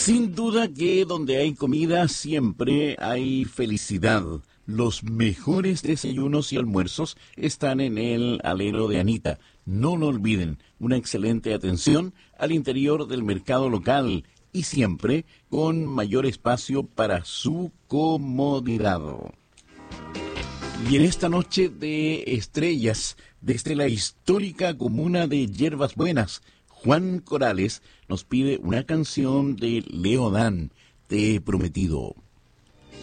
Sin duda que donde hay comida siempre hay felicidad. Los mejores desayunos y almuerzos están en el alero de Anita. No lo olviden, una excelente atención al interior del mercado local y siempre con mayor espacio para su comodidad. Y en esta noche de estrellas, desde la histórica comuna de Hierbas Buenas, Juan Corales nos pide una canción de Leo Dan, Te he prometido.